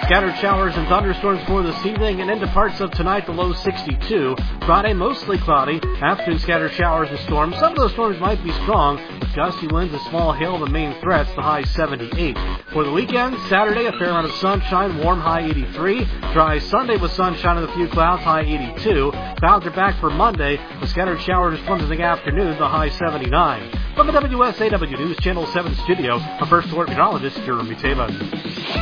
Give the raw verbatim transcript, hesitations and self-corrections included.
Scattered showers and thunderstorms for this evening and into parts of tonight, the low sixty-two. Friday, mostly cloudy. Afternoon, scattered showers and storms. Some of those storms might be strong, with gusty winds and small hail the main threats, the high seventy-eight. For the weekend, Saturday, a fair amount of sunshine, warm, high eighty-three. Dry Sunday with sunshine and a few clouds, high eighty-two. Clouds are back for Monday, with scattered showers and storms in the afternoon, the high seventy-nine. From the W S A W News Channel seven studio, our first alert meteorologist, Jeremy Taban.